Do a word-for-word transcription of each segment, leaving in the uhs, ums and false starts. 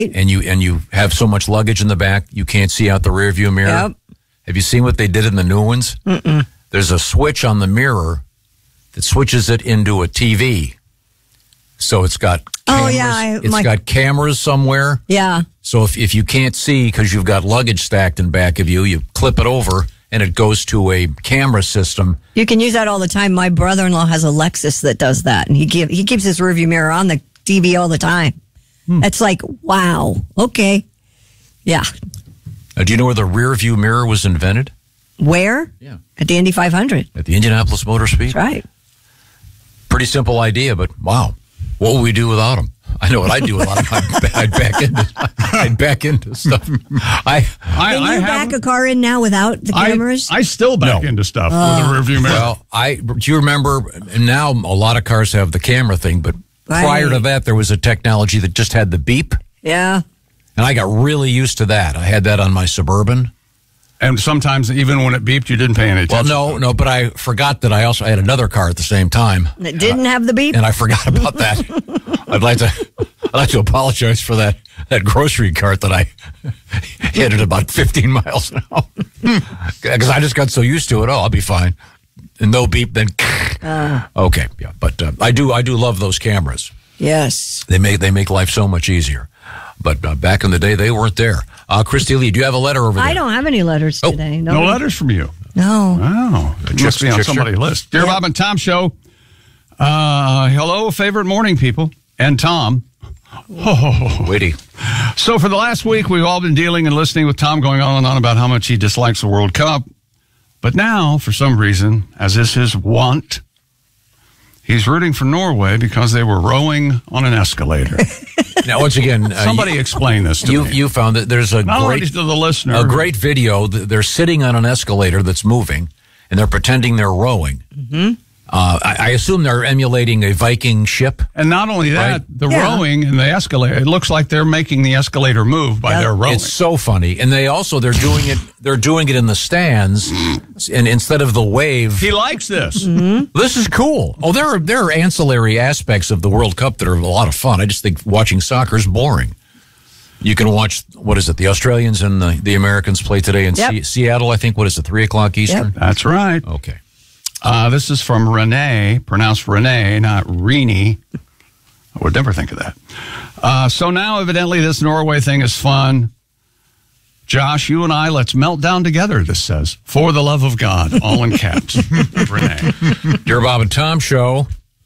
and you and you have so much luggage in the back, you can't see out the rearview mirror. Yep. Have you seen what they did in the new ones? Mm-mm. There's a switch on the mirror that switches it into a T V. So it's got cameras. Oh, yeah, I- it's my- got cameras somewhere. Yeah. So if, if you can't see because you've got luggage stacked in back of you, you clip it over and it goes to a camera system. You can use that all the time. My brother-in-law has a Lexus that does that, and he give, he keeps his rearview mirror on the T V all the time. Hmm. It's like, wow, okay. Yeah. Uh, do you know where the rear view mirror was invented? Where? Yeah. At the Indy five hundred. At the Indianapolis Motor Speed. That's right. Pretty simple idea, but wow, what would we do without them? I know what I'd do without them. I'd, I'd back into, I'd back into stuff. I, I, Can I you have, back a car in now without the I, cameras? I still back No. into stuff Oh. with a rearview mirror. well, I do you remember? Now a lot of cars have the camera thing, but Right. prior to that, there was a technology that just had the beep, yeah. and I got really used to that. I had that on my Suburban. And sometimes even when it beeped, you didn't pay any Well, attention. no, no, but I forgot that I also had another car at the same time, It didn't have the beep? and I forgot about that. I'd like to, I'd like to apologize for that that grocery cart that I hit at about fifteen miles an hour because I just got so used to it. Oh, I'll be fine, and no beep. Then Uh. okay, yeah. But uh, I do, I do love those cameras. Yes. They make they make life so much easier. But uh, back in the day, they weren't there. Uh, Christy Lee, do you have a letter over there? I don't have any letters Oh, today. No letters from you. No. Oh, it Chick- must be on Chickster? somebody's list. Dear Yeah. Bob and Tom Show, uh, hello, favorite morning people, and Tom. Oh. Witty. So for the last week, we've all been dealing and listening with Tom going on and on about how much he dislikes the World Cup. But now, for some reason, as is his wont, he's rooting for Norway because they were rowing on an escalator. Now, once again, uh, Somebody explain this to you me. you found that there's a Not only great to the listener. a great video. Th- They're sitting on an escalator that's moving, and they're pretending they're rowing. Mm-hmm. Uh, I, I assume they're emulating a Viking ship. And not only that, Right. the Yeah. rowing and the escalator, it looks like they're making the escalator move by Yeah. their rowing. It's so funny, and they also they're doing it. They're doing it in the stands, and instead of the wave. He likes this. This is cool. Oh, there are there are ancillary aspects of the World Cup that are a lot of fun. I just think watching soccer is boring. You can watch, what is it, the Australians and the, the Americans play today in Yep. Se- Seattle, I think. What is it, three o'clock Eastern? That's right. Okay. Uh, this is from Renee, pronounced Renee, not Renee. I would never think of that. Uh, so now, evidently, this Norway thing is fun. Josh, you and I, let's melt down together, this says. For the love of God, all in caps. Renee. Dear Bob and Tom Show,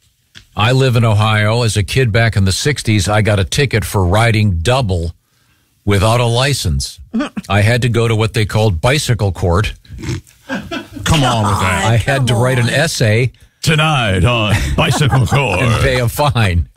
I live in Ohio. As a kid back in the sixties, I got a ticket for riding double without a license. I had to go to what they called bicycle court. Come on with that. I had to write an essay Tonight on Bicycle and Court. pay a fine.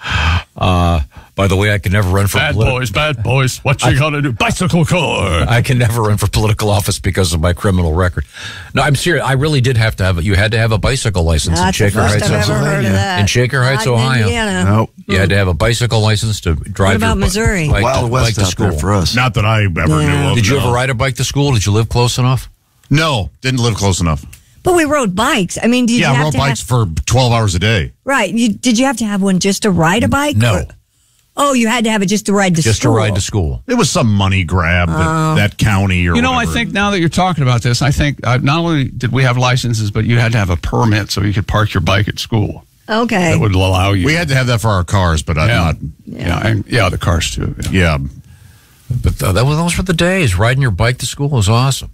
Uh, by the way, I can never run for Bad politi- boys, bad boys. What you gonna do? Bicycle Court. I can never run for political office because of my criminal record. No, I'm serious. I really did have to have it. You had to have a bicycle license That's in the Shaker first Heights, I've ever heard of Pennsylvania. that. In Shaker Heights, Not in Ohio. Indiana. Nope. You had to have a bicycle license to drive about your bi- Missouri? bike, Wild to, West bike to out school. there for us. Not that I ever Yeah. knew of. Did you no. ever ride a bike to school? Did you live close enough? No, didn't live close enough. But we rode bikes. I mean, did you Yeah, I have rode to bikes have, for twelve hours a day. right? You, did you have to have one just to ride a bike? No. Or- oh, you had to have it just to ride to Just school. to ride to school. It was some money grab that, that county or You know, I whatever. think now that you're talking about this, I think uh, not only did we have licenses, but you had to have a permit so you could park your bike at school. Okay. That would allow you. we had to have that for our cars, but I'm yeah, not. yeah, and, yeah, the cars too. Yeah. Yeah. But uh, that was, those were the days. Riding your bike to school was awesome.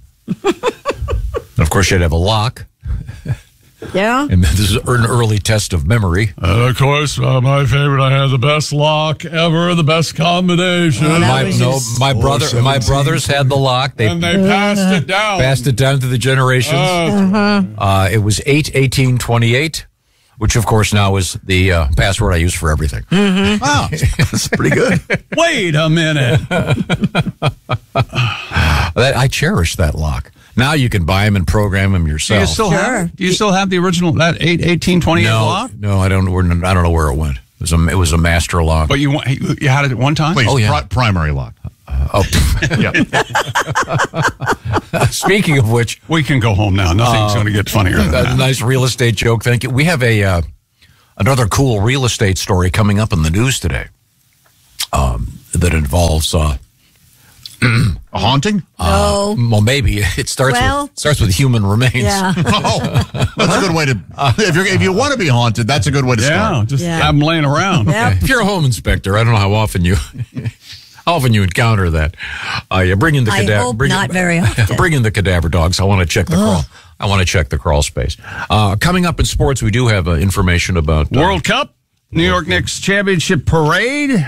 And of course, you had to have a lock. Yeah. And this is an early test of memory. And of course, uh, my favorite, I had the best lock ever, the best combination. Oh, that My, was no, just- my brother, my brothers had the lock. They and they passed it down. passed it down to the generations. Uh, Uh, it was eight eighteen twenty-eight, which of course now is the uh, password I use for everything. Wow. That's pretty good. Wait a minute. That, I cherish that lock. Now you can buy them and program them Do yourself. you still Sure. have? Do you still have the original that eight eighteen twenty eight no, lock? no, I don't. we're- I don't know where it went. It was a, it was a master lock. But you wa- you you had it at one time. Please, Oh, yeah. pri- primary lock. Oh, speaking of which, We can go home now. Nothing's going to get funnier than a that. nice real estate joke. Thank you. We have a uh, another cool real estate story coming up in the news today. Um, that involves uh, A haunting? No. well, maybe it starts Well- with starts with human remains. Yeah. Oh, that's a good way to. If you if you want to be haunted, that's a good way to Yeah, start. just Yeah. have them laying around. Yep. If you're a home inspector, I don't know how often you how often you encounter that. Uh, you bring in the I cadaver. hope bring not in, very often. Bring in the cadaver dogs. I want to check the crawl. I want to check the crawl space. Uh, coming up in sports, we do have uh, information about uh, World Cup, New York Knicks championship parade.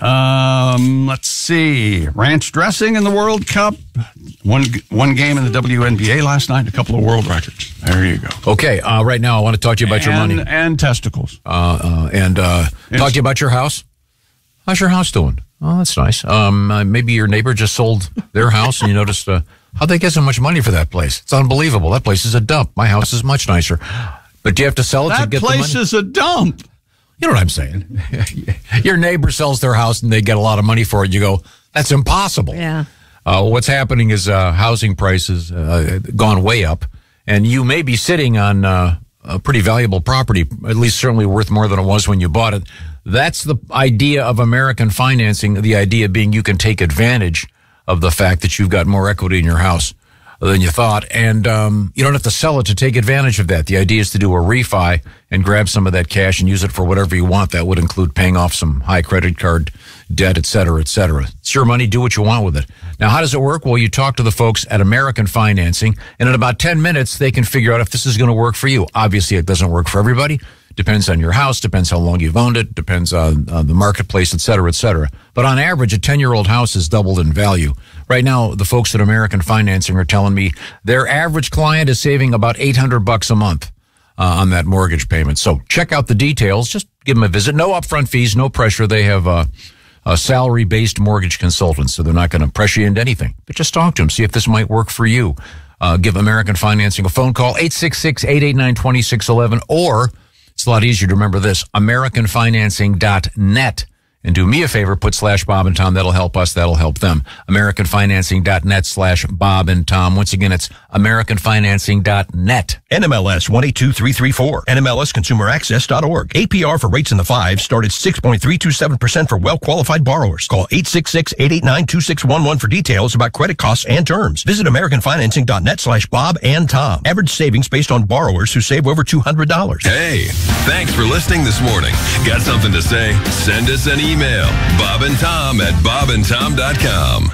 Um, let's see, ranch dressing in the World Cup. One one game in the W N B A last night. A couple of world records. There you go. Okay, uh, right now I want to talk to you about your and, money and testicles. uh, uh, and uh, Yes. talk to you about your house. How's your house doing? Oh, that's nice. Um, uh, maybe your neighbor just sold their house and you noticed uh, how'd they get so much money for that place? It's unbelievable. That place is a dump. My house is much nicer. But do you have to sell it to That get place the money? is a dump. You know what I'm saying? Your neighbor sells their house and they get a lot of money for it. You go, that's impossible. Yeah. Uh, what's happening is uh, housing prices uh, gone way up, and you may be sitting on uh, a pretty valuable property, at least certainly worth more than it was when you bought it. That's the idea of American financing, the idea being you can take advantage of the fact that you've got more equity in your house than you thought, and um, you don't have to sell it to take advantage of that. The idea is to do a refi and grab some of that cash and use it for whatever you want. That would include paying off some high credit card debt, et cetera, et cetera. It's your money. Do what you want with it. Now, how does it work? Well, you talk to the folks at American Financing, and in about ten minutes, they can figure out if this is going to work for you. Obviously, it doesn't work for everybody. Depends on your house, depends how long you've owned it, depends on, on the marketplace, et cetera, et cetera. But on average, a ten-year-old house has doubled in value. Right now, the folks at American Financing are telling me their average client is saving about eight hundred bucks a month uh, on that mortgage payment. So check out the details. Just give them a visit. No upfront fees, no pressure. They have uh, a salary-based mortgage consultant, so they're not going to pressure you into anything. But just talk to them, see if this might work for you. Uh, give American Financing a phone call, eight six six, eight eight nine, two six one one, or it's a lot easier to remember this, american financing dot net. And do me a favor, put slash Bob and Tom. That'll help us. That'll help them. american financing dot net slash Bob and Tom. Once again, it's american financing dot net. N M L S one eight two three three four. N M L S consumer access dot org. A P R for rates in the fives start at six point three two seven percent for well-qualified borrowers. Call eight six six, eight eight nine, two six one one for details about credit costs and terms. Visit american financing dot net slash Bob and Tom. Average savings based on borrowers who save over two hundred dollars. Hey, thanks for listening this morning. Got something to say? Send us an email. Bob and Tom at bob and tom dot com.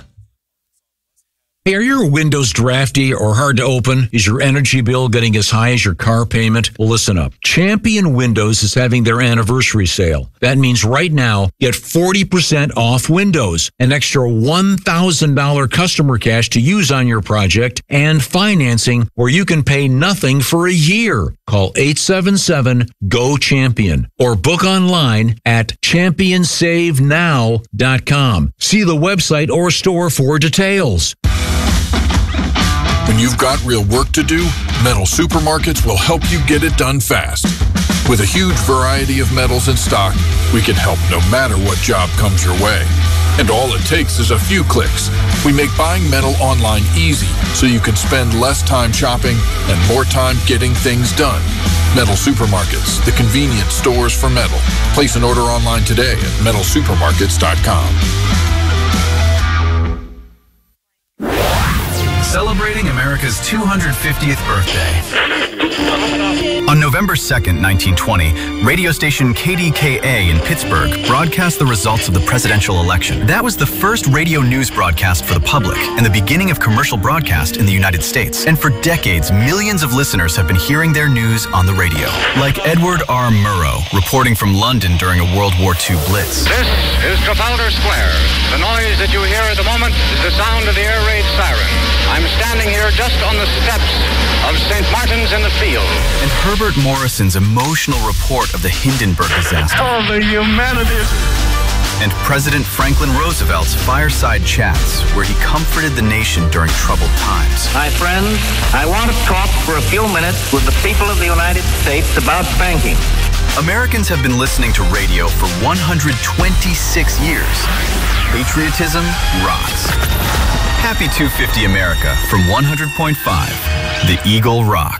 Hey, are your windows drafty or hard to open? Is your energy bill getting as high as your car payment? Well, listen up. Champion Windows is having their anniversary sale. That means right now, get forty percent off windows, an extra one thousand dollars customer cash to use on your project, and financing where you can pay nothing for a year. Call eight seven seven, G O, CHAMPION or book online at champion save now dot com. See the website or store for details. When you've got real work to do, Metal Supermarkets will help you get it done fast. With a huge variety of metals in stock, we can help no matter what job comes your way. And all it takes is a few clicks. We make buying metal online easy so you can spend less time shopping and more time getting things done. Metal Supermarkets, the convenient stores for metal. Place an order online today at metal supermarkets dot com. Celebrating America's two hundred fiftieth birthday. On November second, nineteen twenty, radio station K D K A in Pittsburgh broadcast the results of the presidential election. That was the first radio news broadcast for the public and the beginning of commercial broadcast in the United States. And for decades, millions of listeners have been hearing their news on the radio. Like Edward R. Murrow, reporting from London during a World War Two blitz. This is Trafalgar Square. The noise that you hear at the moment is the sound of the air raid siren. I'm standing here just on the steps of Saint Martin's in the Field. And Herbert Morrison's emotional report of the Hindenburg disaster. Oh, the humanity. And President Franklin Roosevelt's fireside chats, where he comforted the nation during troubled times. My friends, I want to talk for a few minutes with the people of the United States about banking. Americans have been listening to radio for one hundred twenty-six years. Patriotism rocks. Happy two fifty America from one hundred point five. The Eagle rocks.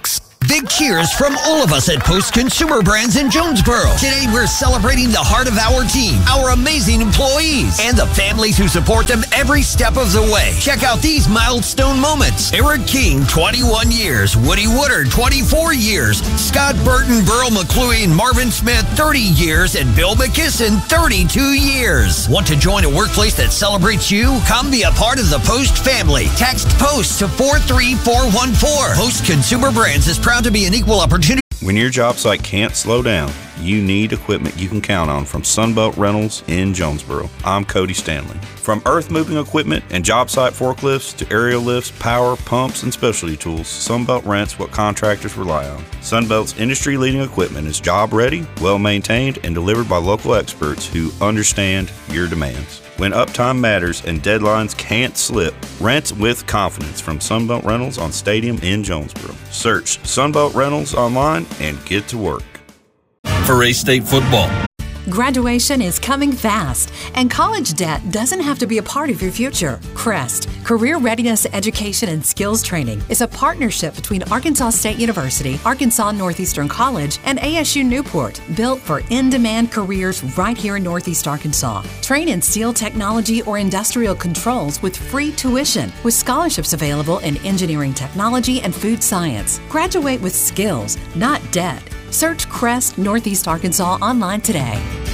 Big cheers from all of us at Post Consumer Brands in Jonesboro. Today we're celebrating the heart of our team, our amazing employees, and the families who support them every step of the way. Check out these milestone moments. Eric King, twenty-one years. Woody Woodard, twenty-four years. Scott Burton, Burl McClure, and Marvin Smith, thirty years. And Bill McKisson, thirty-two years. Want to join a workplace that celebrates you? Come be a part of the Post family. Text POST to four three four one four. Post Consumer Brands is proud to be an equal opportunity. When your job site can't slow down, you need equipment you can count on from Sunbelt Rentals in Jonesboro. I'm Cody Stanley. From earth moving equipment and job site forklifts to aerial lifts, power, pumps, and specialty tools, Sunbelt rents what contractors rely on. Sunbelt's industry leading equipment is job ready, well maintained, and delivered by local experts who understand your demands. When uptime matters and deadlines can't slip, rent with confidence from Sunbelt Rentals on Stadium in Jonesboro. Search Sunbelt Rentals online and get to work. For A-State football. Graduation is coming fast, and college debt doesn't have to be a part of your future. CREST, Career Readiness Education and Skills Training, is a partnership between Arkansas State University, Arkansas Northeastern College, and A S U Newport, built for in-demand careers right here in Northeast Arkansas. Train in steel technology or industrial controls with free tuition, with scholarships available in engineering technology and food science. Graduate with skills, not debt. Search CREST Northeast Arkansas online today.